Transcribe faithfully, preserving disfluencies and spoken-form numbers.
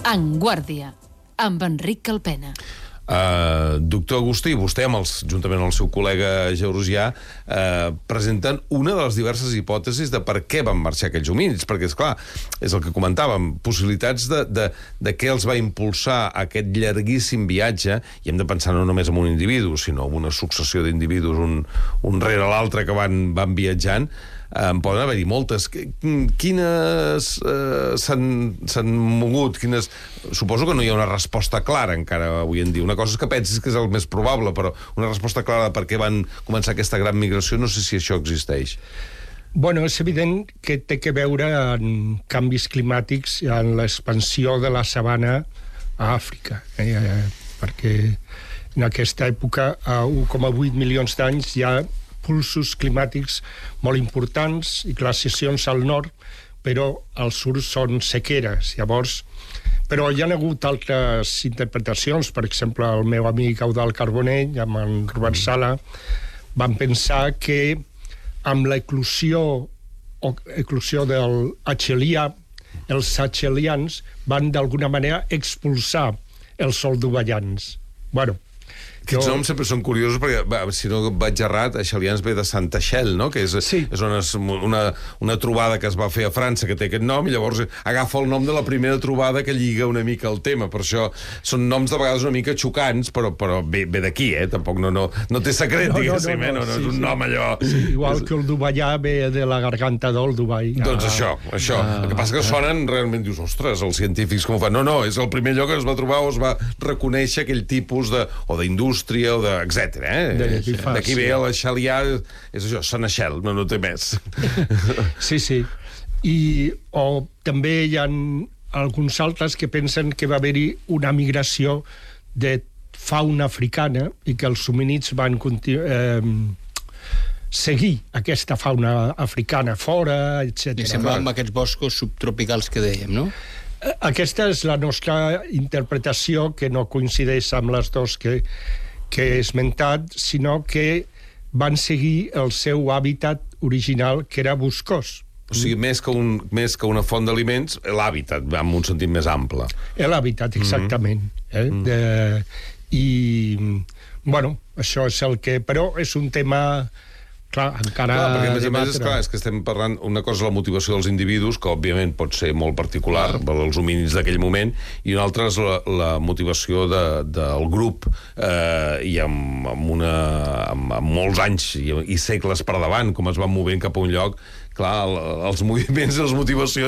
En Guàrdia, amb Enric Calpena. Uh, doctor Agustí, vostè, amb els, juntament amb el seu col·lega georgià, uh, presenten una de les diverses hipòtesis de per què van marxar aquells homínids, perquè, és clar, és el que comentàvem, possibilitats de, de, de què els va impulsar aquest llarguíssim viatge, i hem de pensar no només en un individu, sinó en una successió d'individus, un, un rere l'altre, que van, van viatjant. En poden haver-hi moltes. Quines eh, s'han mogut? Quines... Suposo que no hi ha una resposta clara encara avui en dia. Una cosa és que pensis que és el més probable, però una resposta clara de per què van començar aquesta gran migració, no sé si això existeix. Bueno, és evident que té que veure en canvis climàtics i en l'expansió de la sabana a Àfrica, eh? Perquè en aquesta època, a un coma vuit milions d'anys, hi ha pulsos climàtics molt importants i glaciacions al nord, però al sud són sequeres. Llavors, però hi ha hagut altres interpretacions. Per exemple, el meu amic Eudald Carbonell, amb en Robert Sala, van pensar que amb l'eclusió o eclusió del Achelià, els achelians van d'alguna manera expulsar els soldovallans. Bueno, Aquests noms sempre són curiosos perquè, va, si no vaig errat, Achelians ve de Santa Chel, no? Que és, sí. és una, una, una trobada que es va fer a França que té aquest nom, i llavors agafa el nom de la primera trobada que lliga una mica el tema. Per això són noms de vegades una mica xocants, però, però ve, ve d'aquí, eh? Tampoc no, no, no té secret, no, diguéssim, no, no, no, no, no sí, és un sí. nom allò... Sí, igual és... que el dovallà ve de la garganta del Dubai. Doncs ah, això, això. Ah, el que passa que sonen realment, dius, ostres, els científics com ho fan? No, no, és el primer lloc que es va trobar o es va reconèixer aquell tipus de, o d'indústria o de etcètera, eh? D'aquí ve l'Achelià, és això, Sant Achel, no, no té més. Sí, sí. I, o també hi ha alguns altres que pensen que va haver-hi una migració de fauna africana i que els homínids van eh, seguir aquesta fauna africana fora, etcètera. I sembla amb aquests boscos subtropicals que dèiem, no? Aquesta és la nostra interpretació, que no coincideix amb les dues que que he esmentat, sinó que van seguir el seu hàbitat original, que era boscós. O sigui, més que, un, més que una font d'aliments, l'hàbitat, en un sentit més ample. L'hàbitat, exactament. Mm-hmm. eh? mm. de, I, bueno, això és el que... Però és un tema... Clar, encara... Clar, perquè a més a més és, clar, és que estem parlant... Una cosa és la motivació dels individus, que òbviament pot ser molt particular, dels homínids d'aquell moment, i una altra és la, la motivació de, del grup, eh, i amb, amb, una, amb, amb molts anys i, i segles per davant, com es van movent cap a un lloc. Clar, el, els moviments i les motivacions